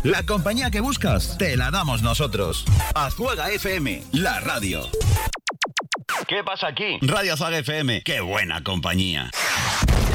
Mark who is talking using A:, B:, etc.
A: La compañía que buscas, te la damos nosotros. Azcuaga FM, la radio.
B: ¿Qué pasa aquí?
A: Radio Azcuaga FM, qué buena compañía.